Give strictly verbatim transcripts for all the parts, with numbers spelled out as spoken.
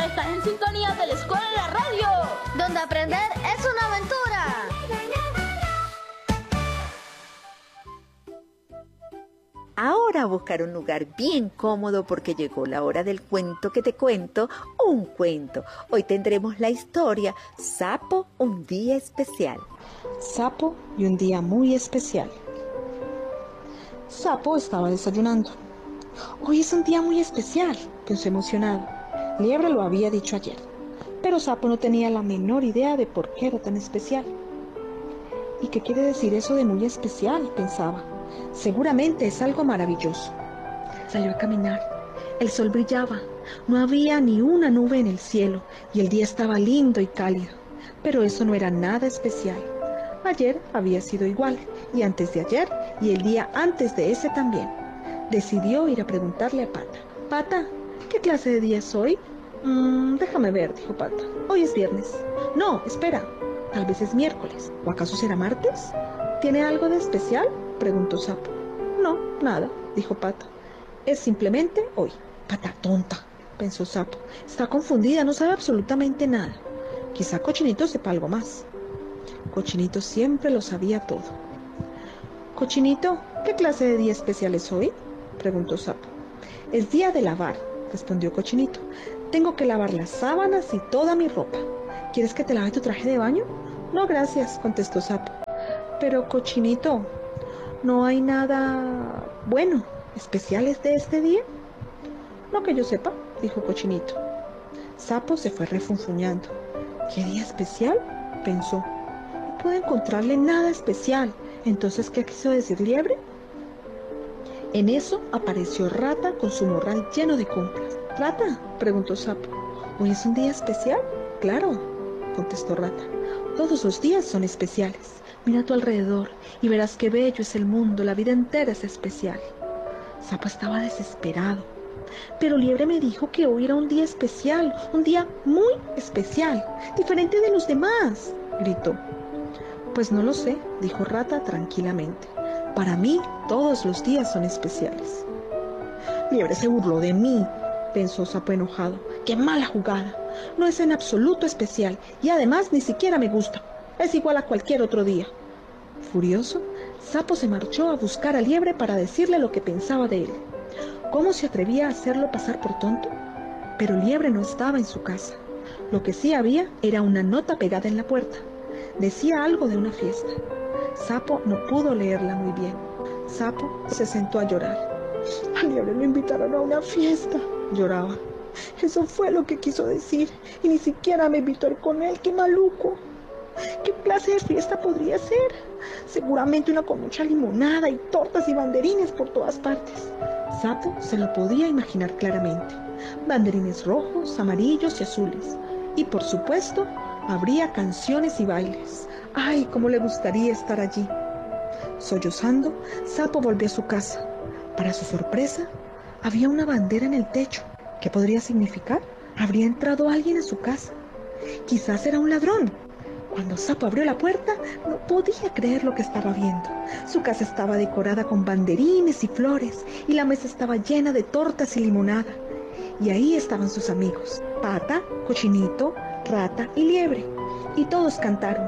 Estás en sintonía de la Escuela de la Radio, donde aprender es una aventura. Ahora a buscar un lugar bien cómodo porque llegó la hora del cuento que te cuento, un cuento. Hoy tendremos la historia Sapo, un día especial. Sapo y un día muy especial. Sapo estaba desayunando. Hoy es un día muy especial, pensó emocionado. Liebre lo había dicho ayer, pero Sapo no tenía la menor idea de por qué era tan especial. ¿Y qué quiere decir eso de muy especial?, pensaba. Seguramente es algo maravilloso. Salió a caminar. El sol brillaba. No había ni una nube en el cielo y el día estaba lindo y cálido. Pero eso no era nada especial. Ayer había sido igual, y antes de ayer, y el día antes de ese también. Decidió ir a preguntarle a Pata. Pata, ¿qué clase de día es hoy? Mm, déjame ver, dijo Pata. Hoy es viernes. No, espera. Tal vez es miércoles. ¿O acaso será martes? ¿Tiene algo de especial?, preguntó Sapo. No, nada, dijo Pata. Es simplemente hoy. Pata tonta, pensó Sapo. Está confundida, no sabe absolutamente nada. Quizá Cochinito sepa algo más. Cochinito siempre lo sabía todo. Cochinito, ¿qué clase de día especial es hoy?, preguntó Sapo. Es día de lavar, respondió Cochinito. Tengo que lavar las sábanas y toda mi ropa. ¿Quieres que te lave tu traje de baño? No, gracias, contestó Sapo. Pero, Cochinito, ¿no hay nada bueno, especiales de este día? No que yo sepa, dijo Cochinito. Sapo se fue refunfuñando. ¿Qué día especial?, pensó. No pude encontrarle nada especial. Entonces, ¿qué quiso decir Liebre? En eso apareció Rata con su morral lleno de compras. ¿Rata?, preguntó Sapo. ¿Hoy es un día especial? Claro, contestó Rata. Todos los días son especiales. Mira a tu alrededor y verás qué bello es el mundo, la vida entera es especial. Sapo estaba desesperado. Pero Liebre me dijo que hoy era un día especial, un día muy especial, diferente de los demás, gritó. Pues no lo sé, dijo Rata tranquilamente. Para mí, todos los días son especiales. Liebre se burló de mí, pensó Sapo enojado. ¡Qué mala jugada! No es en absoluto especial y además ni siquiera me gusta. Es igual a cualquier otro día. Furioso, Sapo se marchó a buscar a Liebre para decirle lo que pensaba de él. ¿Cómo se atrevía a hacerlo pasar por tonto? Pero Liebre no estaba en su casa. Lo que sí había era una nota pegada en la puerta. Decía algo de una fiesta. Sapo no pudo leerla muy bien. Sapo se sentó a llorar. A Liebre lo invitaron a una fiesta, lloraba. Eso fue lo que quiso decir, y ni siquiera me invitó a ir con él. ¡Qué maluco! ¿Qué clase de fiesta podría ser? Seguramente una con mucha limonada y tortas y banderines por todas partes. Sapo se lo podía imaginar claramente. Banderines rojos, amarillos y azules. Y por supuesto, habría canciones y bailes. ¡Ay, cómo le gustaría estar allí! Sollozando, Sapo volvió a su casa. Para su sorpresa, había una bandera en el techo. ¿Qué podría significar? ¿Habría entrado alguien a su casa? Quizás era un ladrón. Cuando Sapo abrió la puerta, no podía creer lo que estaba viendo. Su casa estaba decorada con banderines y flores, y la mesa estaba llena de tortas y limonada. Y ahí estaban sus amigos, Pata, Cochinito, Rata y Liebre. Y todos cantaron: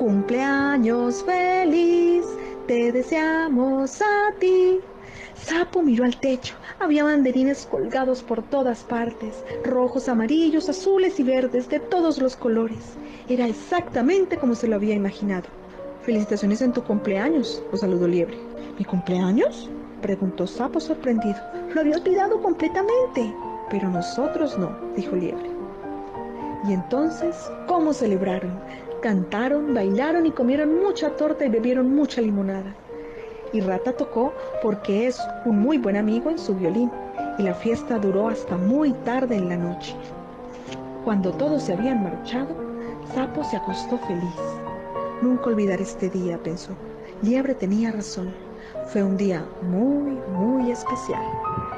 ¡Cumpleaños feliz! ¡Te deseamos a ti! Sapo miró al techo. Había banderines colgados por todas partes, rojos, amarillos, azules y verdes, de todos los colores. Era exactamente como se lo había imaginado. «Felicitaciones en tu cumpleaños», lo saludó Liebre. «¿Mi cumpleaños?», preguntó Sapo sorprendido. «Lo había olvidado completamente». «Pero nosotros no», dijo Liebre. Y entonces, ¿cómo celebraron? Cantaron, bailaron y comieron mucha torta y bebieron mucha limonada. Y Rata tocó porque es un muy buen amigo en su violín, y la fiesta duró hasta muy tarde en la noche. Cuando todos se habían marchado, Sapo se acostó feliz. Nunca olvidaré este día, pensó. Liebre tenía razón. Fue un día muy, muy especial.